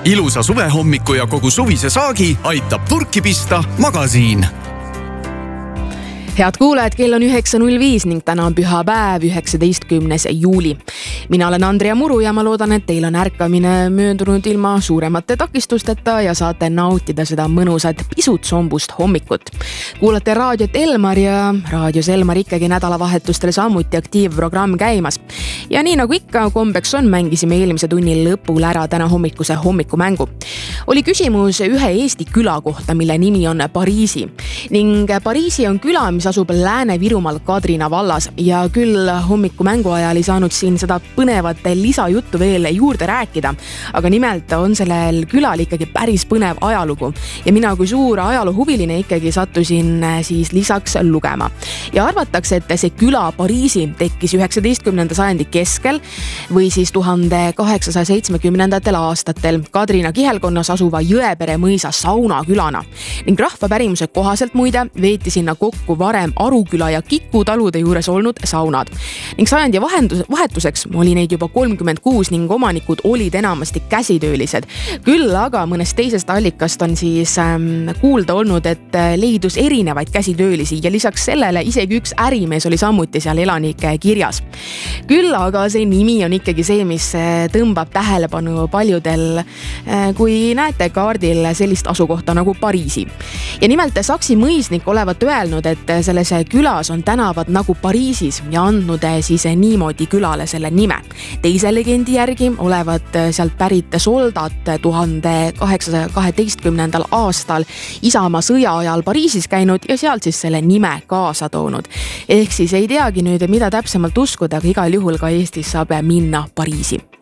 Ilusa suvehommiku ja kogu suvise saagi aitab purki pista Magasiin. Head kuulajad, kell on 9.05 ning täna on pühapäev, 19. juuli. Mina olen Andrea Muru ja ma loodan, et teil on ärkamine möödunud ilma suuremate takistusteta ja saate nautida seda mõnusat pisut sombust hommikut. Kuulate raadiot Elmar ja raadios Elmar ikkagi nädalavahetustel samuti aktiivprogramm käimas. Ja nii nagu ikka kombeks on, mängisime eelmise tunni lõpul ära täna hommikuse hommikumängu. Oli küsimus ühe Eesti küla kohta, mille nimi on Pariisi. Ning Pariisi on küla, mis asub Lääne-Virumaal Kadrina vallas ja küll hommikumängu ajal ei saanud siin seda põnevat lisajuttu veel juurde rääkida, aga nimelt on sellel külal ikkagi päris põnev ajalugu ja mina kui suur ajaloohuviline ikkagi sattusin siis lisaks lugema. Ja arvatakse, et see küla Pariisi tekkis 19. sajandi keskel või siis 1870. aastatel Kadrina kihelkonnas asuva Jõepere mõisa saunakülana ning rahvapärimuse kohaselt muide veeti sinna kokku varem Aruküla ja Kiku talude juures olnud saunad. Ning sajandi vahetuseks oli neid juba 36 ning omanikud olid enamasti käsitöölised. Küll aga mõnest teisest allikast on siis kuulda olnud, et leidus erinevaid käsitöölisi ja lisaks sellele isegi üks ärimees oli samuti seal elanike kirjas. Küll aga see nimi on ikkagi see, mis tõmbab tähelepanu paljudel, kui näete kaardil sellist asukohta nagu Pariisi. Ja nimelt Saksi mõisnik olevat öelnud, et selles külas on tänavad nagu Pariisis ja andnud siis niimoodi külale selle nime. Teise legendi järgi olevat sealt pärit soldat 1812. aastal Isamaa sõja ajal Pariisis käinud ja sealt siis selle nime kaasa toonud. Ehk siis ei teagi nüüd, mida täpsemalt uskuda, aga igal juhul ka Eestis saab minna Pariisi.